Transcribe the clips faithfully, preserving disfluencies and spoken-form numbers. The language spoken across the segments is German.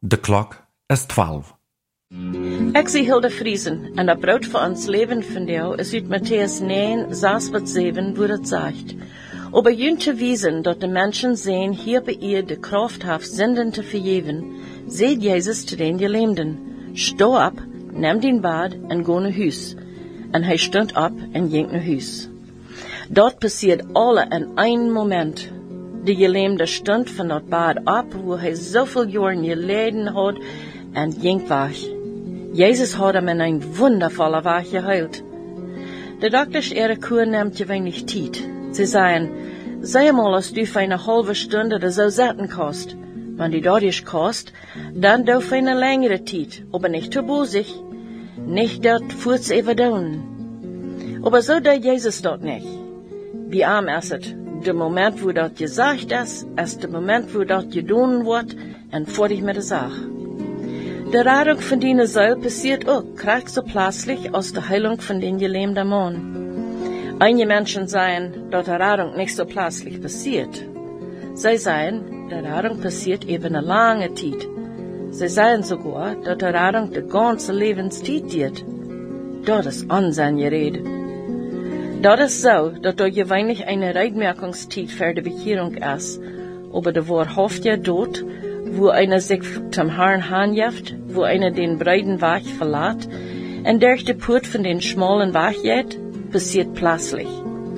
De klok is twaalf. Ik zie Hilde Friesen en dat brood voor ons leven van jou is uit Matthäus negen, zes tot zeven, wo het zegt. Aber jün te wiesen, dat de mensen zijn hier bij ihr de kracht heeft zinden te vergeven, seht Jezus te den gelähmden. Sto op, neem din bad en go naar huis. En hij stond op en ging naar huis. Dort passiert alle in een moment. De gelähmde stond van dat bad op, wo hij zoveel jaren geleden had, en ging weg. Jezus had hem in een wundervolle weg geheilt. De dokters ihre Kur neemt je weinig tijd. Sie sagen, sei mal, als du für eine halbe Stunde oder so satten kost. Wenn du dadurch kost, dann du für eine längere Zeit, aber nicht zu bosig, nicht dort furz überdauen. Aber so deut Jesus dort nicht. Wie arm ist es, der Moment, wo dort gesagt ist, ist der Moment, wo dort gedonen wird, und fertig mit der Sache. Die Radung von deiner Seele passiert auch, kriegst so plötzlich aus der Heilung von den gelähmten Mann. Einige Menschen sagen, dass die Radung nicht so plötzlich passiert. Sie sagen, die Radung passiert eben eine lange Zeit. Sie sagen sogar, dass die Radung die ganze Lebenszeit geht. Das ist Unsinn Gerede. Das ist so, dass da gewöhnlich eine Reitmerkungszeit für die Bekehrung ist. Aber da war oft ja dort, wo einer sich zum Herrn hinjeft, wo einer den breiten Weg verlässt, und durch die Port von den schmalen Weg geht, passiert plötzlich.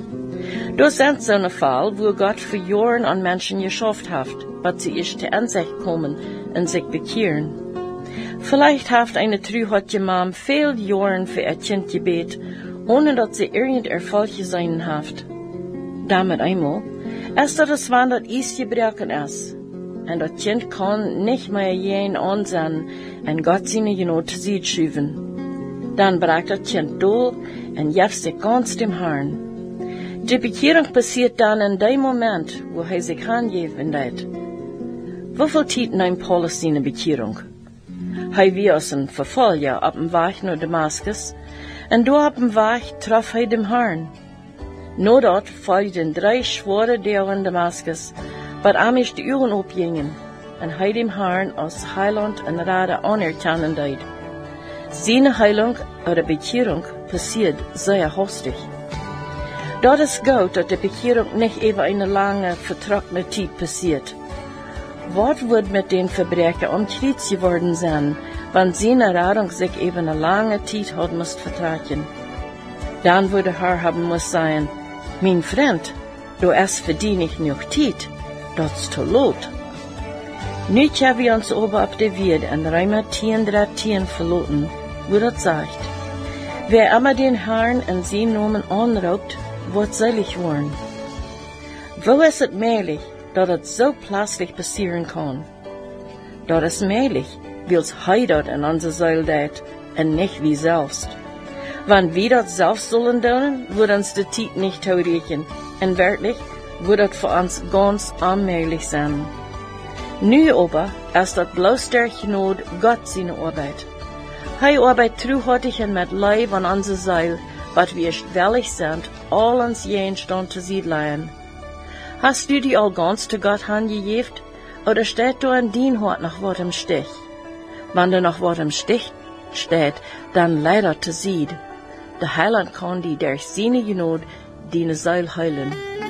Das sind so eine Fall, wo Gott für Jahre an Menschen geschafft hat, was sie erst zur Ansicht kommen und sich bekehren. Vielleicht hat eine trühotje Mom viel Jahre für ihr Kind gebet, ohne dass sie irgend Erfolg gesehen hat. Damit einmal, erst dass es wann das Eis gebrochen ist, und das Kind kann nicht mehr jeden ansehen und Gott seine Genot sieht schieben. Dann brach das Kind durch und jeft sich ganz dem Herrn. Die Bekehrung passiert dann in dem Moment, wo er sich hingeben wird. Wieviel Zeit nimmt Paulus seine Bekehrung? Er war aus einem Verfolger auf dem Weg nach Damaskus, und dort auf dem Weg traf er dem Herrn. Nur dort folgten drei schwere Tage in Damaskus, bei amisch die Uhren abgingen, und er dem Herrn aus Heiland und Rade anerkennen deed. Seine Heilung oder Bekehrung passiert sehr hastig. Dort ist gut, dass die Bekehrung nicht über eine lange, vertrocknete Zeit passiert. Was wird mit den Verbrechern umkreuz geworden sein, wenn seine Radung sich über eine lange Zeit hat müsst vertragen? Dann würde der Herr haben muss sagen, mein Freund, du hast für die nicht genug Zeit, das ist zu lot. Nu haben wir uns oben auf der Wied und Reimer Tien drei Tien verloren, wo das sagt. Wer immer den Herrn in seinen Namen anraubt, wird selig worden. Wo ist es möglich, dass es so plötzlich passieren kann? Das ist möglich, weil es heidert in unserer Seele tät, und nicht wie selbst. Wenn wir das selbst sollen tun, wird uns die Zeit nicht taudigen, und wirklich wird es für uns ganz unmöglich sein. Nu aber ist das bloß der Gnade Gott seine Arbeit. Er arbeitet treuhärtig und mit Leib an unserer Seele, was wir willig sind, all uns Gegenstand zu siedeln. Hast du die all ganz zu Gott hingegeben, oder steht du an dein Hort noch was im Stich? Wenn du noch was im Stich steht, dann leider zu sieht. Der Heiland kann die durch seine Gnade deine Seele heilen.